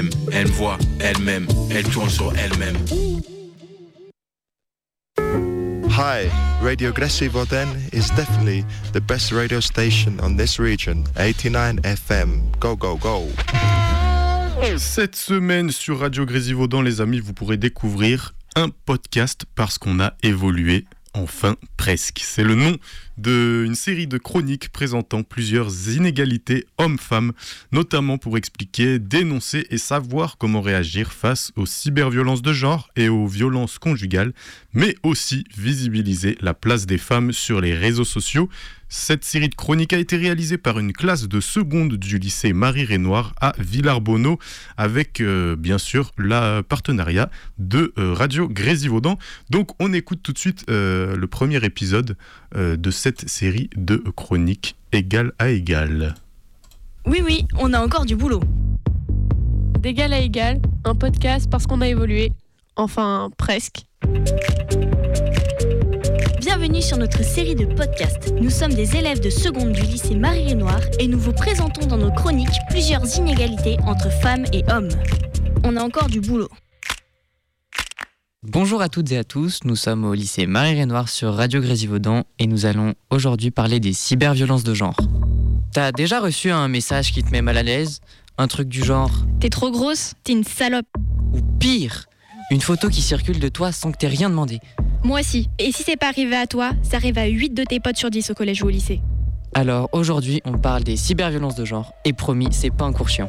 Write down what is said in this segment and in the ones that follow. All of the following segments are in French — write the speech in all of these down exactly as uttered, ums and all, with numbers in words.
Elle me voit, elle m'aime, elle tourne sur elle-même. Hi, Radio Gressivoden is definitely the best radio station on this region. eighty-nine F M. Go, go, go. Cette semaine sur Radio Grésivaudan, les amis, vous pourrez découvrir un podcast parce qu'on a évolué. Enfin, presque. C'est le nom d'une série de chroniques présentant plusieurs inégalités hommes-femmes, notamment pour expliquer, dénoncer et savoir comment réagir face aux cyberviolences de genre et aux violences conjugales, mais aussi visibiliser la place des femmes sur les réseaux sociaux. Cette série de chroniques a été réalisée par une classe de seconde du lycée Marie-Renoir à Villarbonneau avec euh, bien sûr le partenariat de euh, Radio Grésivaudan. Donc on écoute tout de suite euh, le premier épisode euh, de cette série de chroniques égal à égal. Oui oui, on a encore du boulot. D'égal à égal, un podcast parce qu'on a évolué. Enfin, presque. Bienvenue sur notre série de podcasts. Nous sommes des élèves de seconde du lycée Marie-Renoir et nous vous présentons dans nos chroniques plusieurs inégalités entre femmes et hommes. On a encore du boulot. Bonjour à toutes et à tous, nous sommes au lycée Marie-Renoir sur Radio Grésivaudan et nous allons aujourd'hui parler des cyberviolences de genre. T'as déjà reçu un message qui te met mal à l'aise? Un truc du genre « T'es trop grosse, t'es une salope ». Ou pire, une photo qui circule de toi sans que t'aies rien demandé. Moi aussi. Et si c'est pas arrivé à toi, ça arrive à huit de tes potes sur dix au collège ou au lycée. Alors aujourd'hui, on parle des cyberviolences de genre. Et promis, c'est pas un cours chiant.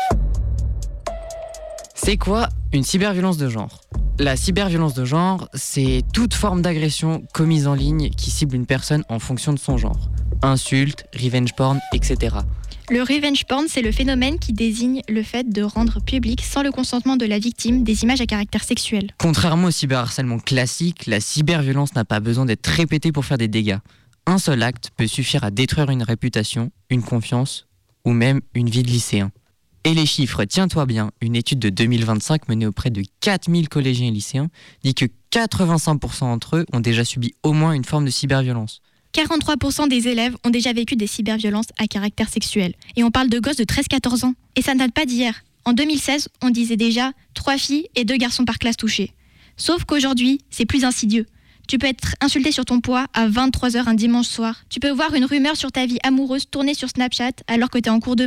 C'est quoi une cyberviolence de genre? La cyberviolence de genre, c'est toute forme d'agression commise en ligne qui cible une personne en fonction de son genre. Insultes, revenge porn, et cetera. Le revenge porn, c'est le phénomène qui désigne le fait de rendre public, sans le consentement de la victime, des images à caractère sexuel. Contrairement au cyberharcèlement classique, la cyberviolence n'a pas besoin d'être répétée pour faire des dégâts. Un seul acte peut suffire à détruire une réputation, une confiance ou même une vie de lycéen. Et les chiffres, tiens-toi bien, une étude de deux mille vingt-cinq menée auprès de quatre mille collégiens et lycéens dit que quatre-vingt-cinq pour cent d'entre eux ont déjà subi au moins une forme de cyberviolence. quarante-trois pour cent des élèves ont déjà vécu des cyberviolences à caractère sexuel. Et on parle de gosses de treize à quatorze ans. Et ça ne date pas d'hier. En deux mille seize, on disait déjà trois filles et deux garçons par classe touchés. Sauf qu'aujourd'hui, c'est plus insidieux. Tu peux être insulté sur ton poids à vingt-trois heures un dimanche soir. Tu peux voir une rumeur sur ta vie amoureuse tourner sur Snapchat alors que tu es en cours de